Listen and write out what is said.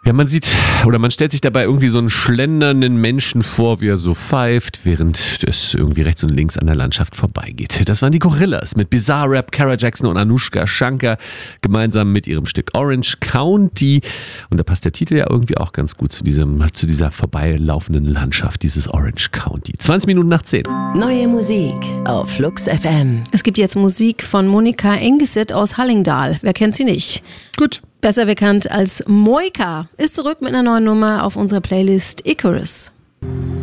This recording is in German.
Ja, man sieht oder man stellt sich dabei irgendwie so einen schlendernden Menschen vor, wie er so pfeift, während es irgendwie rechts und links an der Landschaft vorbeigeht. Das waren die Gorillas mit Bizarre Rap, Kara Jackson und Anushka Shankar gemeinsam mit ihrem Stück Orange County. Und da passt der Titel ja irgendwie auch ganz gut zu dieser vorbeilaufenden Landschaft, dieses Orange County. 20 Minuten nach 10. Neue Musik auf Flux FM. Es gibt jetzt Musik von Monika Engeset aus Hallingdal. Wer kennt sie nicht? Gut. Besser bekannt als Moika, ist zurück mit einer neuen Nummer auf unserer Playlist Icarus.